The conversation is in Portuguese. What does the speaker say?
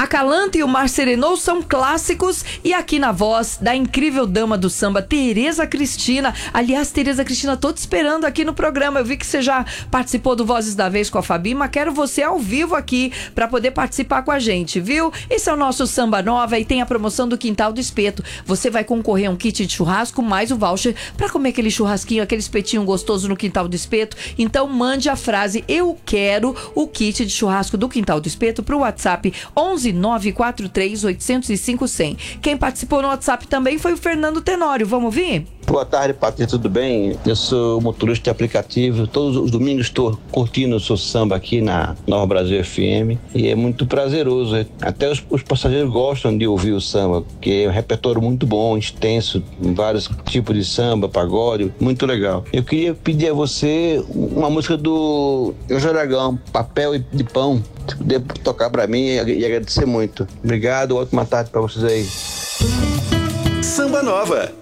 Acalanta e o Mar Serenou são clássicos, e aqui na voz da incrível dama do samba, Tereza Cristina. Aliás, Tereza Cristina, tô te esperando aqui no programa. Eu vi que você já participou do Vozes da Vez com a Fabi, mas quero você ao vivo aqui para poder participar com a gente, viu? Esse é o nosso Samba Nova e tem a promoção do Quintal do Espeto. Você vai concorrer a um kit de churrasco mais o voucher para comer aquele churrasquinho, aquele espetinho gostoso no Quintal do Espeto. Então mande a frase "Eu quero o kit de churrasco do Quintal do Espeto" pro WhatsApp 11 943 805 100. Quem participou no WhatsApp também foi o Fernando Tenório. Vamos ouvir? Boa tarde, Patrícia, tudo bem? Eu sou motorista de aplicativo. Todos os domingos estou curtindo o seu samba aqui na Nova Brasil FM e é muito prazeroso. Até os passageiros gostam de ouvir o samba, porque é um repertório muito bom, extenso, vários tipos de samba, pagode, muito legal. Eu queria pedir a você uma música do Jorge Aragão, Papel de Pão, se puder tocar para mim e agradecer muito. Obrigado, ótima tarde para vocês aí. Samba Nova.